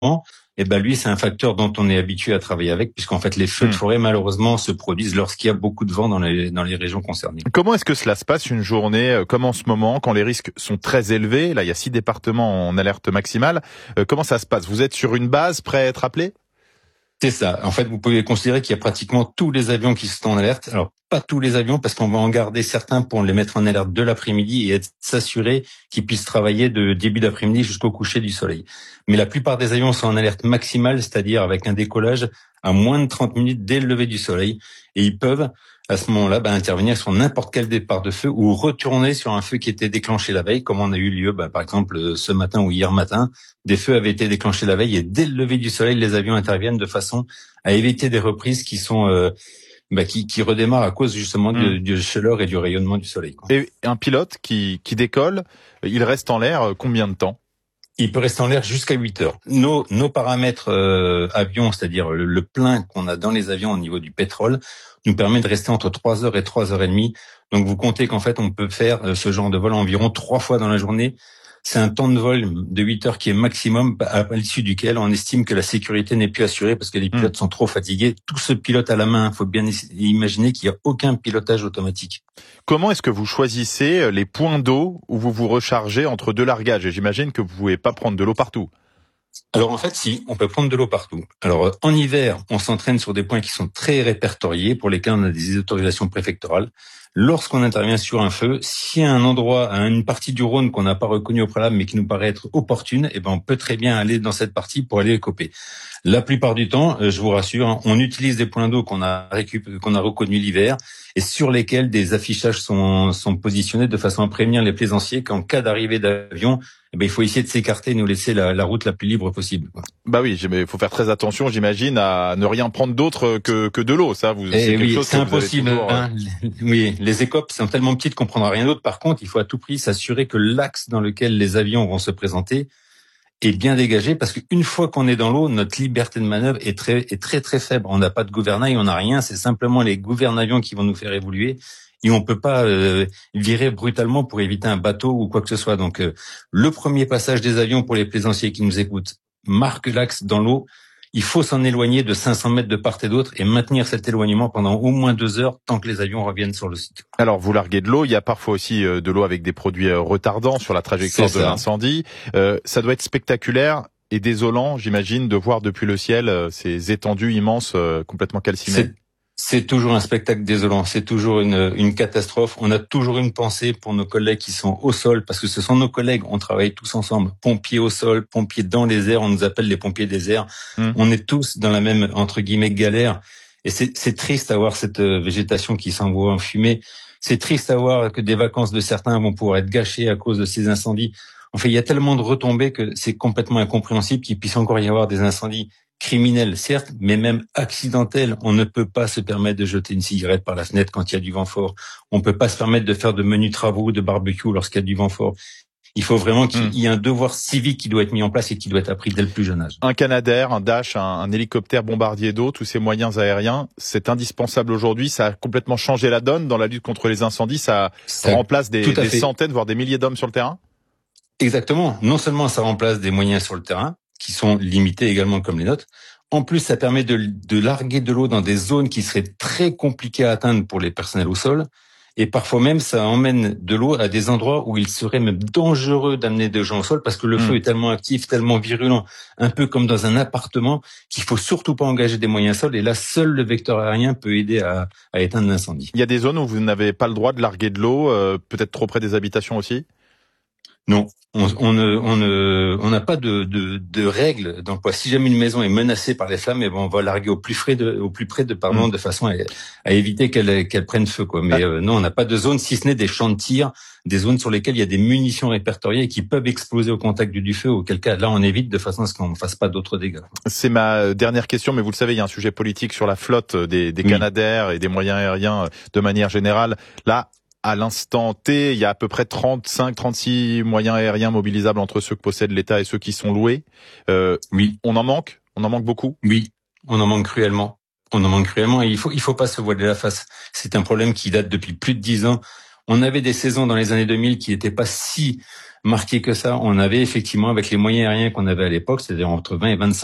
et ben lui, c'est un facteur dont on est habitué à travailler avec, puisqu'en fait, les feux de forêt, malheureusement, se produisent lorsqu'il y a beaucoup de vent dans les régions concernées. Comment est-ce que cela se passe une journée comme en ce moment, quand les risques sont très élevés? Là, il y a 6 départements en alerte maximale. Comment ça se passe? Vous êtes sur une base, prêt à être appelé? C'est ça. En fait, vous pouvez considérer qu'il y a pratiquement tous les avions qui sont en alerte. Alors, pas tous les avions, parce qu'on va en garder certains pour les mettre en alerte de l'après-midi et s'assurer qu'ils puissent travailler de début d'après-midi jusqu'au coucher du soleil. Mais la plupart des avions sont en alerte maximale, c'est-à-dire avec un décollage à moins de 30 minutes dès le lever du soleil. Et ils peuvent, à ce moment-là, intervenir sur n'importe quel départ de feu ou retourner sur un feu qui était déclenché la veille, comme on a eu lieu, par exemple, ce matin ou hier matin. Des feux avaient été déclenchés la veille et dès le lever du soleil, les avions interviennent de façon à éviter des reprises qui sont qui redémarrent à cause justement du chaleur et du rayonnement du soleil, quoi. Et un pilote qui décolle, il reste en l'air combien de temps? Il peut rester en l'air jusqu'à 8 heures. Nos paramètres avions, c'est-à-dire le plein qu'on a dans les avions au niveau du pétrole, nous permet de rester entre 3 heures et 3 heures et demie. Donc vous comptez qu'en fait on peut faire ce genre de vol environ 3 fois dans la journée. C'est un temps de vol de 8 heures qui est maximum, à l'issue duquel on estime que la sécurité n'est plus assurée parce que les pilotes sont trop fatigués. Tout se pilote à la main. Il faut bien imaginer qu'il n'y a aucun pilotage automatique. Comment est-ce que vous choisissez les points d'eau où vous vous rechargez entre deux largages? Et j'imagine que vous pouvez pas prendre de l'eau partout. Alors en fait, si, on peut prendre de l'eau partout. Alors en hiver, on s'entraîne sur des points qui sont très répertoriés, pour lesquels on a des autorisations préfectorales. Lorsqu'on intervient sur un feu, s'il y a un endroit, une partie du Rhône qu'on n'a pas reconnue au préalable, mais qui nous paraît être opportune, on peut très bien aller dans cette partie pour aller les coper. La plupart du temps, je vous rassure, on utilise des points d'eau qu'on a reconnus l'hiver et sur lesquels des affichages sont positionnés de façon à prévenir les plaisanciers qu'en cas d'arrivée d'avion, il faut essayer de s'écarter et nous laisser la route la plus libre possible, quoi. Bah oui, mais il faut faire très attention, j'imagine, à ne rien prendre d'autre que de l'eau. Ça, c'est impossible. Oui, les écopes sont tellement petites qu'on prendra rien d'autre. Par contre, il faut à tout prix s'assurer que l'axe dans lequel les avions vont se présenter est bien dégagé, parce qu'une fois qu'on est dans l'eau, notre liberté de manœuvre est très très faible. On n'a pas de gouvernail, on n'a rien. C'est simplement les gouvernails qui vont nous faire évoluer. Et on peut pas virer brutalement pour éviter un bateau ou quoi que ce soit. Donc, le premier passage des avions pour les plaisanciers qui nous écoutent marque l'axe dans l'eau. Il faut s'en éloigner de 500 mètres de part et d'autre et maintenir cet éloignement pendant au moins 2 heures tant que les avions reviennent sur le site. Alors, vous larguez de l'eau. Il y a parfois aussi de l'eau avec des produits retardants sur la trajectoire de l'incendie. Ça doit être spectaculaire et désolant, j'imagine, de voir depuis le ciel ces étendues immenses complètement calcinées. C'est toujours un spectacle désolant, c'est toujours une catastrophe. On a toujours une pensée pour nos collègues qui sont au sol, parce que ce sont nos collègues, on travaille tous ensemble. Pompiers au sol, pompiers dans les airs, on nous appelle les pompiers des airs. On est tous dans la même, entre guillemets, galère. Et c'est triste à voir cette végétation qui s'envoie en fumée. C'est triste à voir que des vacances de certains vont pouvoir être gâchées à cause de ces incendies. Enfin, il y a tellement de retombées que c'est complètement incompréhensible qu'il puisse encore y avoir des incendies criminels, certes, mais même accidentels. On ne peut pas se permettre de jeter une cigarette par la fenêtre quand il y a du vent fort. On ne peut pas se permettre de faire de menus travaux ou de barbecue lorsqu'il y a du vent fort. Il faut vraiment qu'il y ait un devoir civique qui doit être mis en place et qui doit être appris dès le plus jeune âge. Un Canadair, un Dash, un hélicoptère bombardier d'eau, tous ces moyens aériens, c'est indispensable aujourd'hui. Ça a complètement changé la donne dans la lutte contre les incendies. Ça remplace des centaines, voire des milliers d'hommes sur le terrain. Exactement. Non seulement ça remplace des moyens sur le terrain, qui sont limités également comme les nôtres. En plus, ça permet de larguer de l'eau dans des zones qui seraient très compliquées à atteindre pour les personnels au sol. Et parfois même, ça emmène de l'eau à des endroits où il serait même dangereux d'amener des gens au sol parce que le feu est tellement actif, tellement virulent, un peu comme dans un appartement, qu'il faut surtout pas engager des moyens sols. Et là, seul le vecteur aérien peut aider à éteindre l'incendie. Il y a des zones où vous n'avez pas le droit de larguer de l'eau, peut-être trop près des habitations aussi? Non, on n'a pas de règles d'emploi. Si jamais une maison est menacée par les flammes, on va larguer au plus près de façon à éviter qu'elle prenne feu, quoi. Mais non, on n'a pas de zone, si ce n'est des champs de tir, des zones sur lesquelles il y a des munitions répertoriées qui peuvent exploser au contact du feu, auquel cas, là, on évite de façon à ce qu'on ne fasse pas d'autres dégâts. C'est ma dernière question, mais vous le savez, il y a un sujet politique sur la flotte des Canadair et des moyens aériens de manière générale. Là, à l'instant T, il y a à peu près 36 moyens aériens mobilisables entre ceux que possède l'État et ceux qui sont loués. Oui. On en manque beaucoup? Oui, on en manque cruellement. Et il faut pas se voiler la face. C'est un problème qui date depuis plus de 10 ans. On avait des saisons dans les années 2000 qui n'étaient pas si marquées que ça. On avait effectivement, avec les moyens aériens qu'on avait à l'époque, c'est-à-dire entre 20 et 25